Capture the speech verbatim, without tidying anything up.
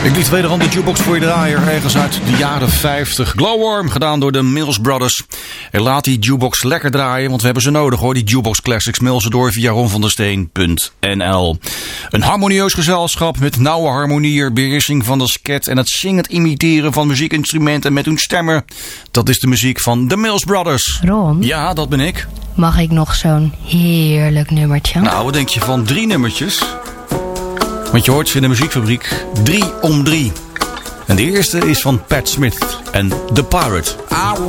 Ik liet wederom de jukebox voor je draaien, ergens uit de jaren vijftig. Glowworm, gedaan door de Mills Brothers. En laat die jukebox lekker draaien, want we hebben ze nodig hoor. Die jukebox classics, mail ze door via ronvandesteen punt n l. Een harmonieus gezelschap met nauwe harmonieën, beheersing van de sket en het zingend imiteren van muziekinstrumenten met hun stemmen. Dat is de muziek van de Mills Brothers. Ron? Ja, dat ben ik. Mag ik nog zo'n heerlijk nummertje? Nou, wat denk je van drie nummertjes? Want je hoort ze in de muziekfabriek drie om drie. En de eerste is van Pat Smith en The Pirate.